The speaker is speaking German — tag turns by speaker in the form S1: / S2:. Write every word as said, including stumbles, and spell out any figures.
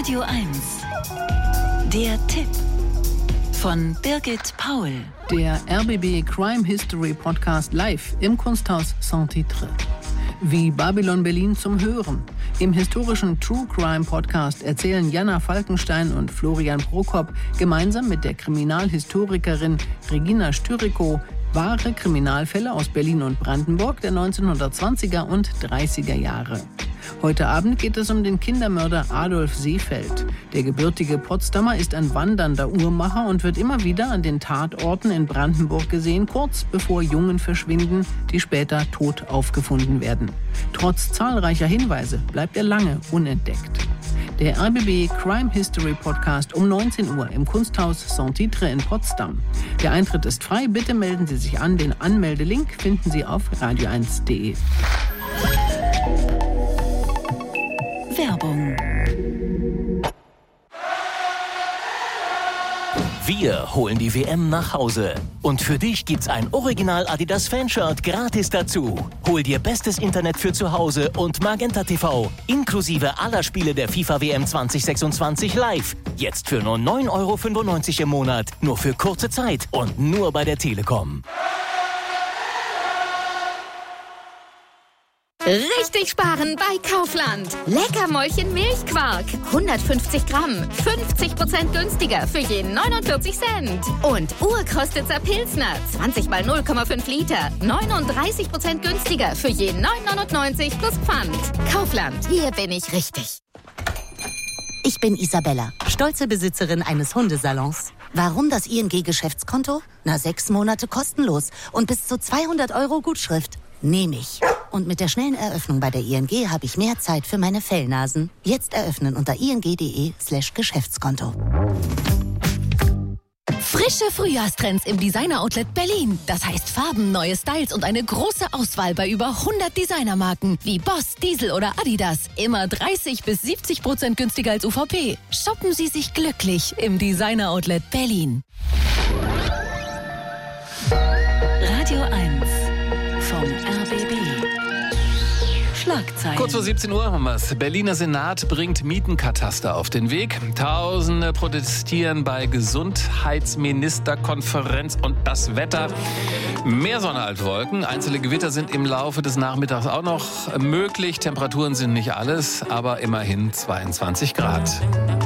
S1: Radio eins. Der Tipp von Birgit Paul.
S2: Der R B B Crime History Podcast live im Kunsthaus Saint-Titre. Wie Babylon Berlin zum Hören. Im historischen True Crime Podcast erzählen Jana Falkenstein und Florian Prokop gemeinsam mit der Kriminalhistorikerin Regina Styrikow wahre Kriminalfälle aus Berlin und Brandenburg der neunzehnhundertzwanziger und dreißiger Jahre. Heute Abend geht es um den Kindermörder Adolf Seefeld. Der gebürtige Potsdamer ist ein wandernder Uhrmacher und wird immer wieder an den Tatorten in Brandenburg gesehen, kurz bevor Jungen verschwinden, die später tot aufgefunden werden. Trotz zahlreicher Hinweise bleibt er lange unentdeckt. Der R B B Crime History Podcast um neunzehn Uhr im Kunsthaus Saint-Titre in Potsdam. Der Eintritt ist frei, bitte melden Sie sich an. Den Anmeldelink finden Sie auf radio eins punkt de.
S1: Werbung.
S3: Wir holen die W M nach Hause. Und für dich gibt's ein Original Adidas Fanshirt gratis dazu. Hol dir bestes Internet für zu Hause und Magenta T V. Inklusive aller Spiele der FIFA W M zwanzig sechsundzwanzig live. Jetzt für nur neun Euro fünfundneunzig im Monat. Nur für kurze Zeit und nur bei der Telekom.
S4: Richtig sparen bei Kaufland. Leckermäulchen Milchquark. hundertfünfzig Gramm. fünfzig Prozent günstiger für jeden neunundvierzig Cent. Und Urkostitzer Pilsner. zwanzig mal null Komma fünf Liter. neununddreißig Prozent günstiger für jeden neun neunundneunzig plus Pfand. Kaufland. Hier bin ich richtig.
S5: Ich bin Isabella, stolze Besitzerin eines Hundesalons. Warum das I N G-Geschäftskonto? Na, sechs Monate kostenlos und bis zu zweihundert Euro Gutschrift. Nehme ich. Und mit der schnellen Eröffnung bei der I N G habe ich mehr Zeit für meine Fellnasen. Jetzt eröffnen unter ing.de slash Geschäftskonto.
S6: Frische Frühjahrstrends im Designer-Outlet Berlin. Das heißt Farben, neue Styles und eine große Auswahl bei über hundert Designermarken wie Boss, Diesel oder Adidas. Immer dreißig bis siebzig Prozent günstiger als U V P. Shoppen Sie sich glücklich im Designer-Outlet Berlin.
S1: Radio eins vom R B B. Schlagzeilen.
S7: Kurz vor siebzehn Uhr haben wir es. Berliner Senat bringt Mietenkataster auf den Weg. Tausende protestieren bei Gesundheitsministerkonferenz und das Wetter. Mehr Sonne als Wolken. Einzelne Gewitter sind im Laufe des Nachmittags auch noch möglich. Temperaturen sind nicht alles, aber immerhin zweiundzwanzig Grad.